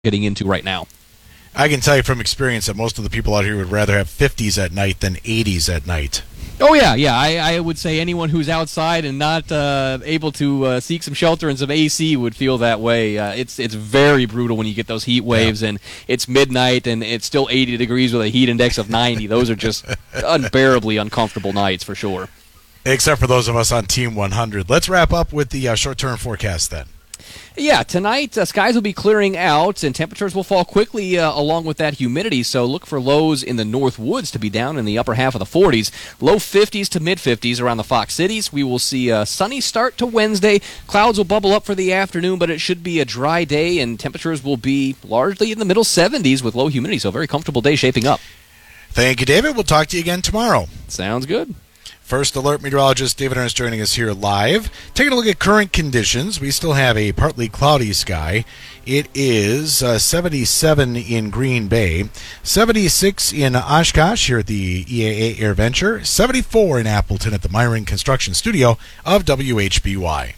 getting into right now. I can tell you from experience that most of the people out here would rather have 50s at night than 80s at night. Oh, yeah. I would say anyone who's outside and not able to seek some shelter and some AC would feel that way. It's very brutal when you get those heat waves, and it's midnight, and it's still 80 degrees with a heat index of 90. Those are just unbearably uncomfortable nights for sure. Except for those of us on Team 100. Let's wrap up with the short-term forecast then. Yeah, tonight skies will be clearing out and temperatures will fall quickly along with that humidity, so look for lows in the North Woods to be down in the upper half of the 40s. Low 50s to mid-50s around the Fox Cities. We will see a sunny start to Wednesday. Clouds will bubble up for the afternoon, but it should be a dry day and temperatures will be largely in the middle 70s with low humidity, so a very comfortable day shaping up. Thank you, David. We'll talk to you again tomorrow. Sounds good. First Alert meteorologist David Ernst joining us here live. Taking a look at current conditions, we still have a partly cloudy sky. It is 77 in Green Bay, 76 in Oshkosh here at the EAA AirVenture, 74 in Appleton at the Myron Construction Studio of WHBY.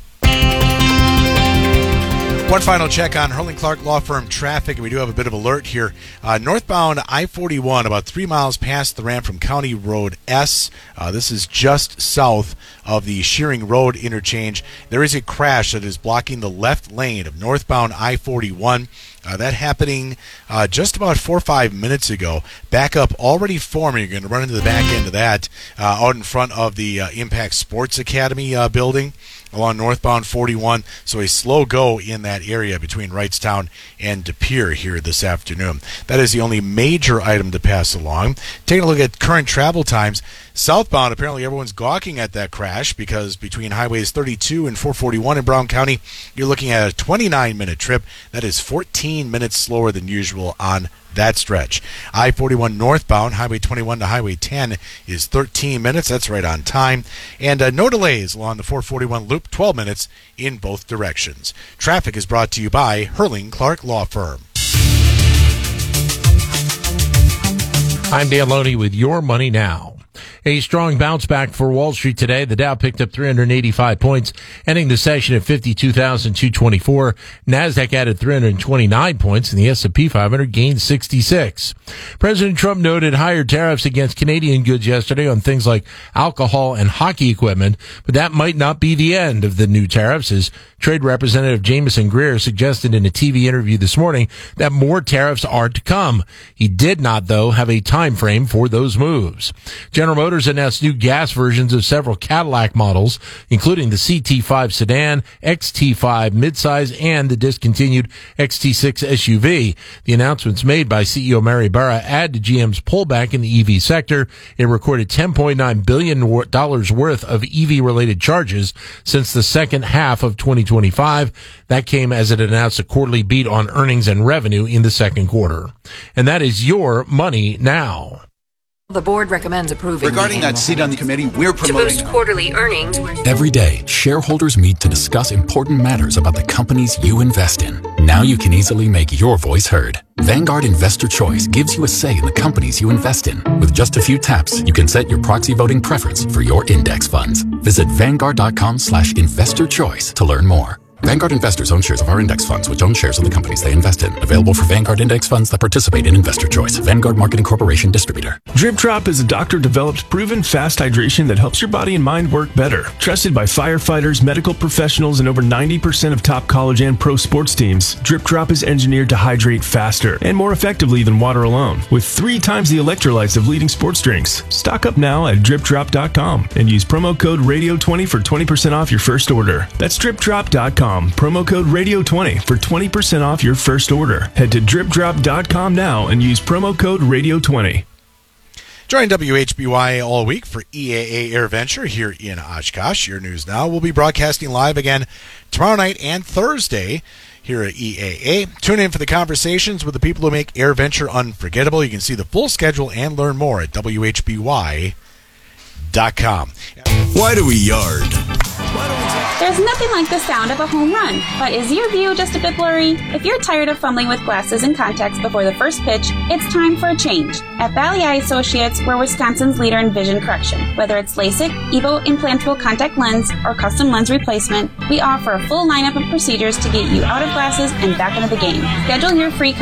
One final check on Hurling Clark Law Firm traffic, and we do have a bit of alert here. Northbound I-41, about 3 miles past the ramp from County Road S. This is just south of the Shearing Road interchange. There is a crash that is blocking the left lane of northbound I-41. That happening just about 4 or 5 minutes ago. Backup already forming. You're going to run into the back end of that out in front of the Impact Sports Academy building along northbound 41. So a slow go in that area between Wrightstown and De Pere here this afternoon. That is the only major item to pass along. Taking a look at current travel times. Southbound, apparently everyone's gawking at that crash because between highways 32 and 441 in Brown County, you're looking at a 29-minute trip. That is 14 minutes slower than usual on that stretch. I-41 northbound, Highway 21 to Highway 10 is 13 minutes. That's right on time. And no delays along the 441 loop, 12 minutes in both directions. Traffic is brought to you by Hurling Clark Law Firm. I'm Dan Loney with Your Money Now. A strong bounce back for Wall Street today. The Dow picked up 385 points, ending the session at 52,224. NASDAQ added 329 points, and the S&P 500 gained 66. President Trump noted higher tariffs against Canadian goods yesterday on things like alcohol and hockey equipment, but that might not be the end of the new tariffs, as Trade Representative Jameson Greer suggested in a TV interview this morning that more tariffs are to come. He did not, though, have a time frame for those moves. General Motors announced new gas versions of several Cadillac models, including the CT5 sedan, XT5 midsize, and the discontinued XT6 SUV. The announcements made by CEO Mary Barra add to GM's pullback in the EV sector. It recorded $10.9 billion worth of EV-related charges since the second half of 2025. That came as it announced a quarterly beat on earnings and revenue in the second quarter. And that is Your Money Now. The board recommends approving. Regarding that seat on the committee, we're promoting to boost quarterly earnings. Every day, shareholders meet to discuss important matters about the companies you invest in. Now you can easily make your voice heard. Vanguard Investor Choice gives you a say in the companies you invest in. With just a few taps, you can set your proxy voting preference for your index funds. Visit Vanguard.com/investorchoice to learn more. Vanguard investors own shares of our index funds, which own shares of the companies they invest in. Available for Vanguard index funds that participate in Investor Choice. Vanguard Marketing Corporation distributor. Drip Drop is a doctor-developed, proven fast hydration that helps your body and mind work better. Trusted by firefighters, medical professionals, and over 90% of top college and pro sports teams, Drip Drop is engineered to hydrate faster and more effectively than water alone, with 3 times the electrolytes of leading sports drinks. Stock up now at dripdrop.com and use promo code RADIO20 for 20% off your first order. That's dripdrop.com. Promo code RADIO20 for 20% off your first order. Head to dripdrop.com now and use promo code RADIO20. Join WHBY all week for EAA AirVenture here in Oshkosh. Your News Now will be broadcasting live again tomorrow night and Thursday here at EAA. Tune in for the conversations with the people who make AirVenture unforgettable. You can see the full schedule and learn more at WHBY.com. Why do we yard? There's nothing like the sound of a home run, but is your view just a bit blurry? If you're tired of fumbling with glasses and contacts before the first pitch, it's time for a change. At Valley Eye Associates, we're Wisconsin's leader in vision correction. Whether it's LASIK, EVO implantable contact lens, or custom lens replacement, we offer a full lineup of procedures to get you out of glasses and back into the game. Schedule your free